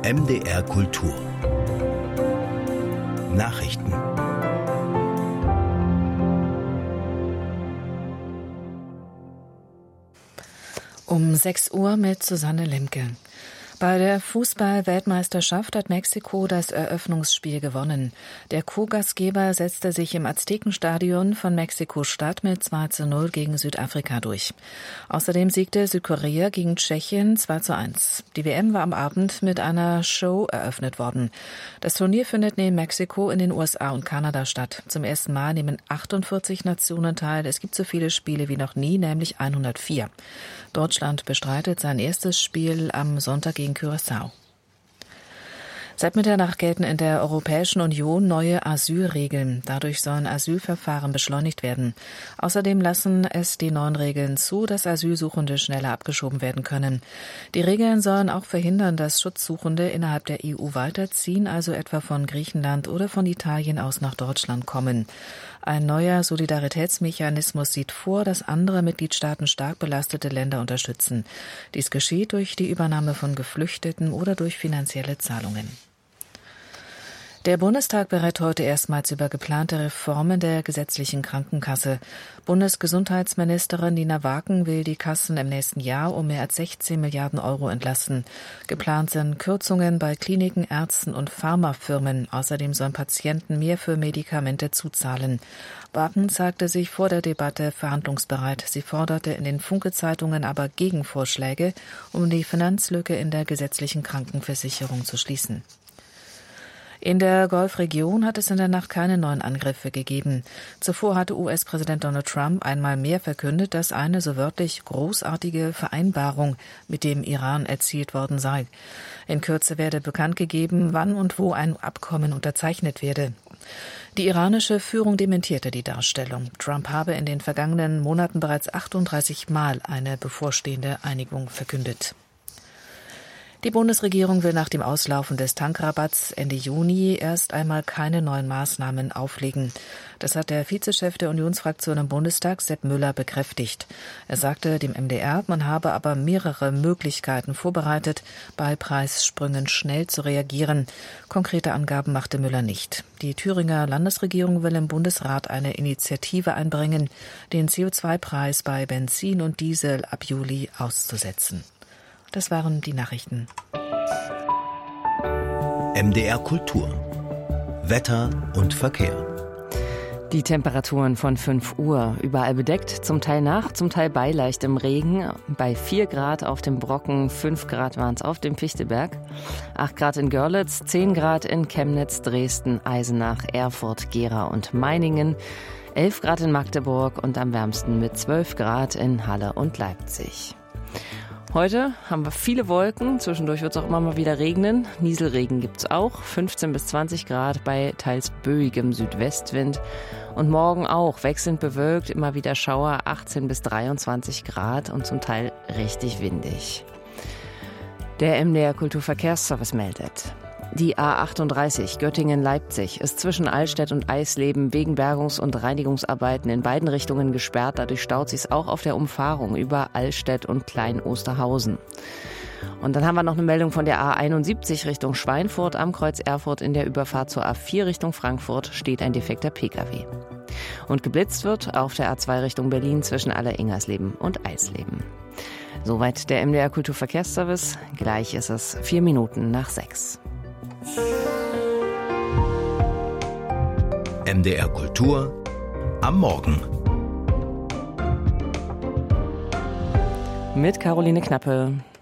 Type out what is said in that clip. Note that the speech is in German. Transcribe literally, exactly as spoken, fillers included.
M D R Kultur Nachrichten. Um sechs Uhr mit Susanne Lemke. Bei der Fußball-Weltmeisterschaft hat Mexiko das Eröffnungsspiel gewonnen. Der Co-Gastgeber setzte sich im Aztekenstadion von Mexiko-Stadt mit zwei zu null gegen Südafrika durch. Außerdem siegte Südkorea gegen Tschechien zwei zu eins. Die W M war am Abend mit einer Show eröffnet worden. Das Turnier findet neben Mexiko in den U S A und Kanada statt. Zum ersten Mal nehmen achtundvierzig Nationen teil. Es gibt so viele Spiele wie noch nie, nämlich hundertvier. Deutschland bestreitet sein erstes Spiel am Sonntag gegen Curaçao. Seit Mitternacht gelten in der Europäischen Union neue Asylregeln. Dadurch sollen Asylverfahren beschleunigt werden. Außerdem lassen es die neuen Regeln zu, dass Asylsuchende schneller abgeschoben werden können. Die Regeln sollen auch verhindern, dass Schutzsuchende innerhalb der E U weiterziehen, also etwa von Griechenland oder von Italien aus nach Deutschland kommen. Ein neuer Solidaritätsmechanismus sieht vor, dass andere Mitgliedstaaten stark belastete Länder unterstützen. Dies geschieht durch die Übernahme von Geflüchteten oder durch finanzielle Zahlungen. Der Bundestag berät heute erstmals über geplante Reformen der gesetzlichen Krankenkasse. Bundesgesundheitsministerin Nina Waken will die Kassen im nächsten Jahr um mehr als sechzehn Milliarden Euro entlasten. Geplant sind Kürzungen bei Kliniken, Ärzten und Pharmafirmen. Außerdem sollen Patienten mehr für Medikamente zuzahlen. Waken zeigte sich vor der Debatte verhandlungsbereit. Sie forderte in den Funke-Zeitungen aber Gegenvorschläge, um die Finanzlücke in der gesetzlichen Krankenversicherung zu schließen. In der Golfregion hat es in der Nacht keine neuen Angriffe gegeben. Zuvor hatte U S-Präsident Donald Trump einmal mehr verkündet, dass eine so wörtlich großartige Vereinbarung mit dem Iran erzielt worden sei. In Kürze werde bekannt gegeben, wann und wo ein Abkommen unterzeichnet werde. Die iranische Führung dementierte die Darstellung. Trump habe in den vergangenen Monaten bereits achtunddreißig Mal eine bevorstehende Einigung verkündet. Die Bundesregierung will nach dem Auslaufen des Tankrabatts Ende Juni erst einmal keine neuen Maßnahmen auflegen. Das hat der Vizechef der Unionsfraktion im Bundestag, Sepp Müller, bekräftigt. Er sagte dem M D R, man habe aber mehrere Möglichkeiten vorbereitet, bei Preissprüngen schnell zu reagieren. Konkrete Angaben machte Müller nicht. Die Thüringer Landesregierung will im Bundesrat eine Initiative einbringen, den C O zwei Preis bei Benzin und Diesel ab Juli auszusetzen. Das waren die Nachrichten. M D R Kultur. Wetter und Verkehr. Die Temperaturen von fünf Uhr. Überall bedeckt, zum Teil nach, zum Teil bei leichtem Regen. Bei vier Grad auf dem Brocken, fünf Grad waren es auf dem Fichtelberg. acht Grad in Görlitz, zehn Grad in Chemnitz, Dresden, Eisenach, Erfurt, Gera und Meiningen. elf Grad in Magdeburg und am wärmsten mit zwölf Grad in Halle und Leipzig. Heute haben wir viele Wolken, zwischendurch wird es auch immer mal wieder regnen. Nieselregen gibt es auch, fünfzehn bis zwanzig Grad bei teils böigem Südwestwind. Und morgen auch wechselnd bewölkt, immer wieder Schauer, achtzehn bis dreiundzwanzig Grad und zum Teil richtig windig. Der M D R Kulturverkehrsservice meldet. Die A achtunddreißig Göttingen-Leipzig ist zwischen Allstedt und Eisleben wegen Bergungs- und Reinigungsarbeiten in beiden Richtungen gesperrt. Dadurch staut sich auch auf der Umfahrung über Allstedt und Klein-Osterhausen. Und dann haben wir noch eine Meldung von der A einundsiebzig Richtung Schweinfurt. Am Kreuz Erfurt in der Überfahrt zur A vier Richtung Frankfurt steht ein defekter Pkw. Und geblitzt wird auf der A zwei Richtung Berlin zwischen Aller-Ingersleben und Eisleben. Soweit der M D R Kulturverkehrsservice. Gleich ist es vier Minuten nach sechs. M D R Kultur am Morgen. Mit Caroline Knappe.